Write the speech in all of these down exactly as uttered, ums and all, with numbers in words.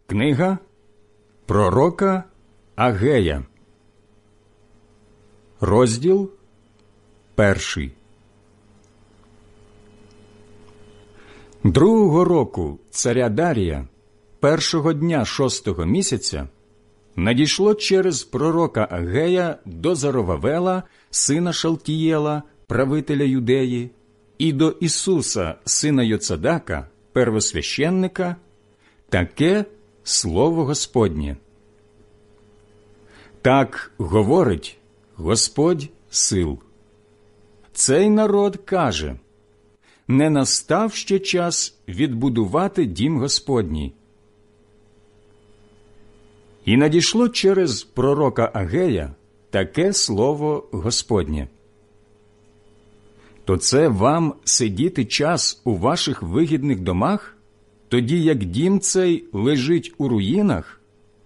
Книга пророка Агея, розділ перший. Другого року царя Дарія, першого дня шостого місяця, надійшло через пророка Агея до Зоровавела, сина Шалтієла, правителя Юдеї, і до Ісуса, сина Йоцадака, первосвященника, таке слово Господнє. Так говорить Господь сил. Цей народ каже: не настав ще час відбудувати дім Господній. І надійшло через пророка Агея таке слово Господнє. То це вам сидіти час у ваших вигідних домах, тоді як дім цей лежить у руїнах?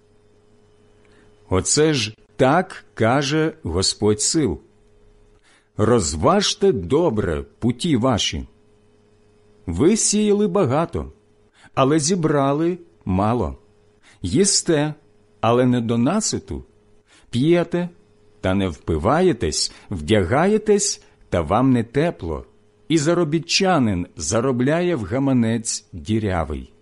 Оце ж так каже Господь сил. Розважте добре путі ваші. Ви сіяли багато, але зібрали мало. Їсте, але не до наситу. П'єте, та не впиваєтесь, вдягаєтесь, та вам не тепло. І заробітчанин заробляє в гаманець дірявий.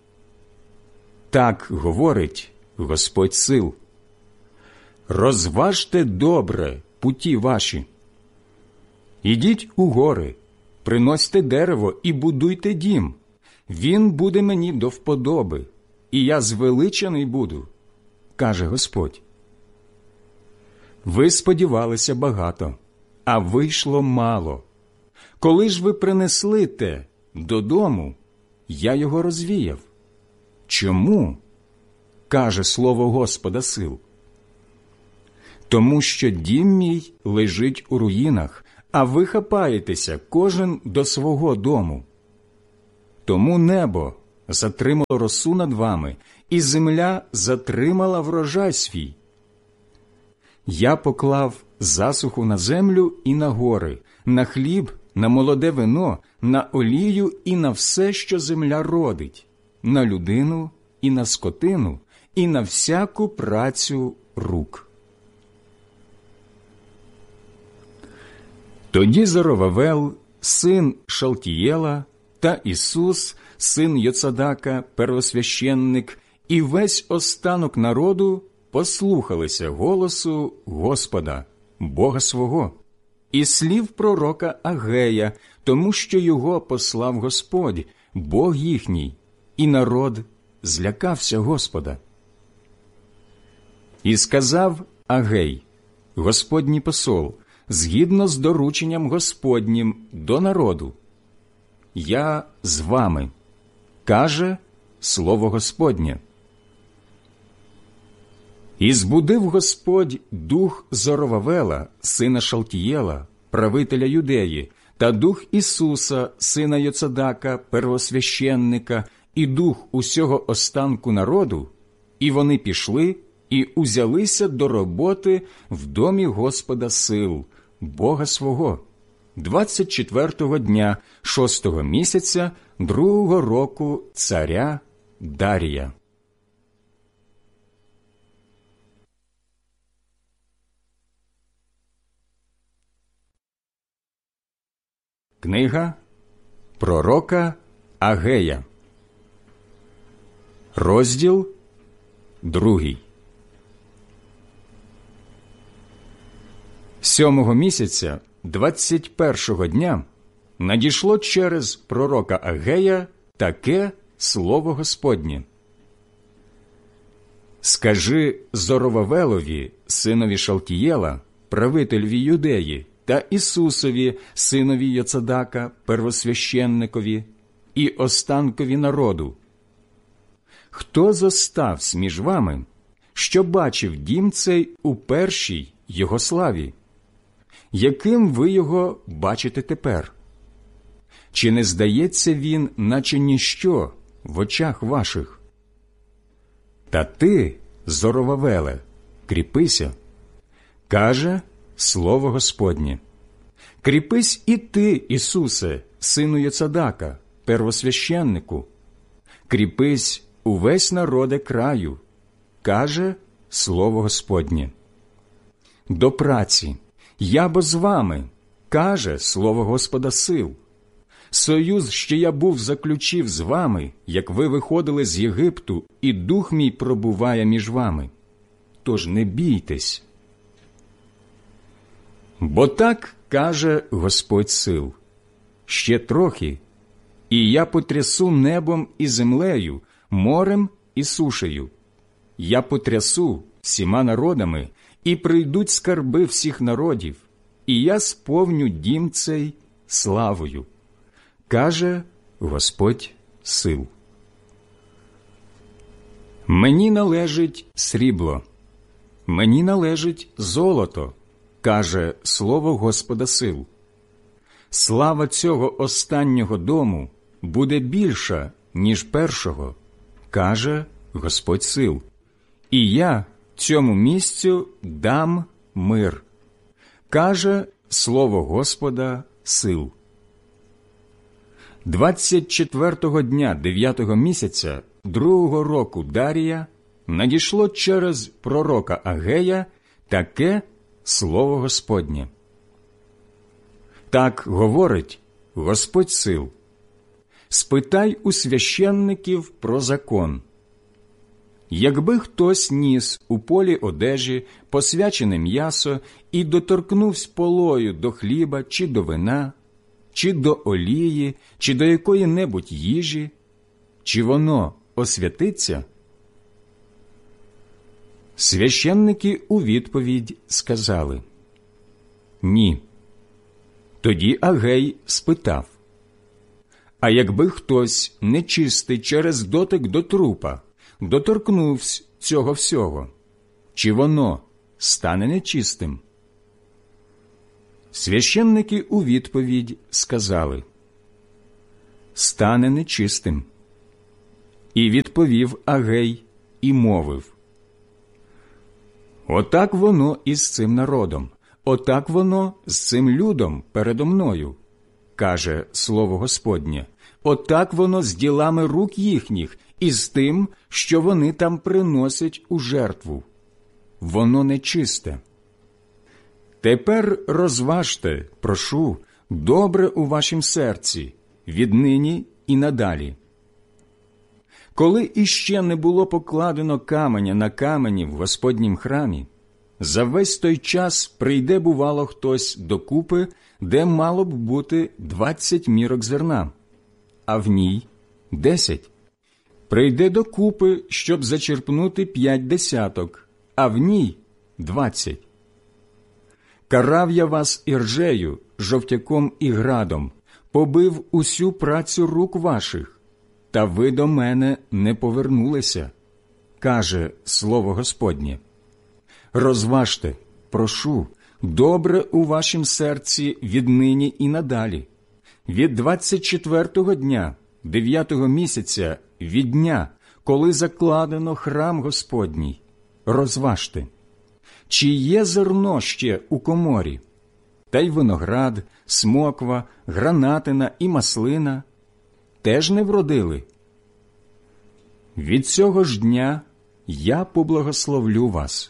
Так говорить Господь сил. Розважте добре путі ваші. Ідіть у гори, приносьте дерево і будуйте дім. Він буде мені до вподоби, і я звеличений буду, каже Господь. Ви сподівалися багато, а вийшло мало. Коли ж ви принесли те додому, я його розвіяв. Чому? Каже слово Господа сил. Тому що дім мій лежить у руїнах, а ви хапаєтеся кожен до свого дому. Тому небо затримало росу над вами, і земля затримала врожай свій. Я поклав засуху на землю і на гори, на хліб, на молоде вино, на олію і на все, що земля родить, на людину і на скотину, і на всяку працю рук. Тоді Зоровавел, син Шалтієла, та Ісус, син Йоцадака, первосвященник, і весь останок народу послухалися голосу Господа, Бога свого, і слів пророка Агея, тому що його послав Господь, Бог їхній, і народ злякався Господа. І сказав Агей, Господній посол, згідно з дорученням Господнім до народу: «Я з вами», каже слово Господнє. І збудив Господь дух Зоровавела, сина Шалтієла, правителя Юдеї, та дух Ісуса, сина Йоцадака, первосвященника, і дух усього останку народу, і вони пішли і узялися до роботи в домі Господа сил, Бога свого, двадцять четвертого дня шостого місяця другого року царя Дарія. Книга пророка Агея, розділ другий. Сьомого місяця, двадцять першого дня, надійшло через пророка Агея таке слово Господнє. «Скажи Зоровавелові, синові Шалтієла, правителеві Юдеї, та Ісусові, синові Йоцадака, первосвященникові, і останкові народу: хто зоставсь між вами, що бачив дім цей у першій його славі? Яким ви його бачите тепер? Чи не здається він, наче ніщо в очах ваших? Та ти, Зоровавеле, кріпися, каже слово Господнє. Кріпись і ти, Ісусе, сину Йоцадака, первосвященнику. Кріпись увесь народе краю, каже слово Господнє. До праці, я бо з вами, каже слово Господа сил. Союз, що я був заключив з вами, як ви виходили з Єгипту, і дух мій пробуває між вами. Тож не бійтесь. Бо так каже Господь сил: ще трохи, і я потрясу небом і землею, морем і сушею. Я потрясу всіма народами, і прийдуть скарби всіх народів, і я сповню дім цей славою, каже Господь сил. Мені належить срібло, мені належить золото, каже слово Господа сил. Слава цього останнього дому буде більша, ніж першого, каже Господь сил. І я цьому місцю дам мир, каже слово Господа сил. Двадцять четвертого дня дев'ятого місяця другого року Дарія надійшло через пророка Агея таке слово Господнє. Так говорить Господь сил: спитай у священників про закон. Якби хтось ніс у полі одежі посвячене м'ясо і доторкнувся полою до хліба чи до вина, чи до олії, чи до якої-небудь їжі, чи воно освятиться? Священники у відповідь сказали: ні. Тоді Агей спитав: а якби хтось нечистий через дотик до трупа доторкнувся цього всього, чи воно стане нечистим? Священники у відповідь сказали: стане нечистим. І відповів Агей і мовив: отак воно і з цим народом, отак воно з цим людом передо мною, каже слово Господнє, отак воно з ділами рук їхніх і з тим, що вони там приносять у жертву. Воно нечисте. Тепер розважте, прошу, добре у вашім серці, віднині і надалі. Коли іще не було покладено каменя на камені в Господнім храмі, за весь той час прийде, бувало, хтось до купи, де мало б бути двадцять мірок зерна, а в ній десять. Прийде до купи, щоб зачерпнути п'ять десяток, а в ній двадцять. Карав я вас іржею, жовтяком і градом, побив усю працю рук ваших, та ви до мене не повернулися, каже слово Господнє. Розважте, прошу, добре у вашім серці віднині і надалі, від двадцять четвертого дня, дев'ятого місяця, від дня, коли закладено храм Господній. Розважте, чи є зерно ще у коморі, та й виноград, смоква, гранатина і маслина теж не вродили? Від цього ж дня я поблагословлю вас.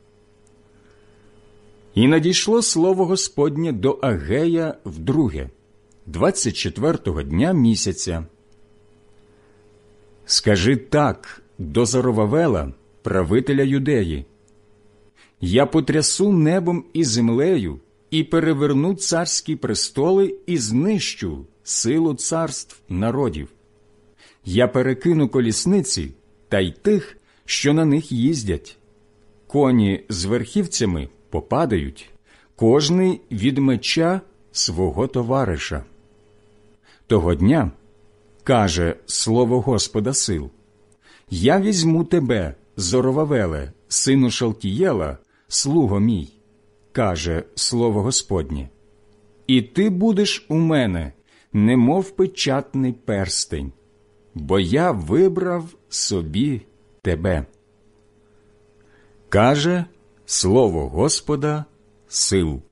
І надійшло слово Господнє до Агея вдруге, двадцять четвертого дня місяця. Скажи так до Зоровавела, правителя Юдеї: я потрясу небом і землею, і переверну царські престоли, і знищу силу царств народів. Я перекину колісниці та й тих, що на них їздять. Коні з верхівцями попадають, кожний від меча свого товариша. Того дня, каже слово Господа сил, я візьму тебе, Зоровавеле, сину Шалтієла, слуго мій, каже слово Господнє, і ти будеш у мене, немов печатний перстень, бо я вибрав собі тебе. Каже слово Господа сил.